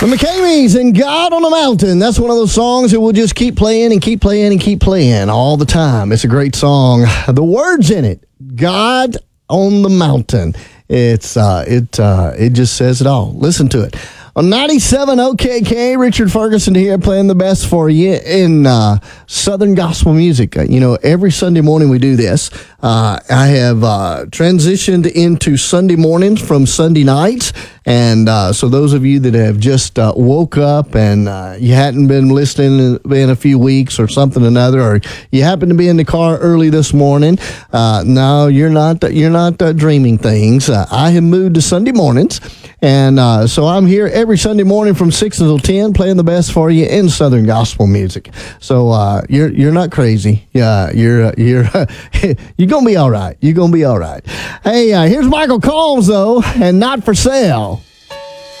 The McCameys and God on the Mountain. That's one of those songs that we'll just keep playing and keep playing and keep playing all the time. It's a great song. The words in it, God on the Mountain. It just says it all. Listen to it. On 97 OKK, Richard Ferguson here playing the best for you in Southern gospel music. Every Sunday morning we do this. I have transitioned into Sunday mornings from Sunday nights. And so those of you that have just woke up and you hadn't been listening in a few weeks or something or another, or you happen to be in the car early this morning, no, you're not dreaming things. I have moved to Sunday mornings. And so I'm here every Sunday morning from 6 until 10 playing the best for you in Southern gospel music. So you're not crazy. Yeah, you're going to be all right. You're going to be all right. Hey, here's Michael Combs, though, and Not For Sale.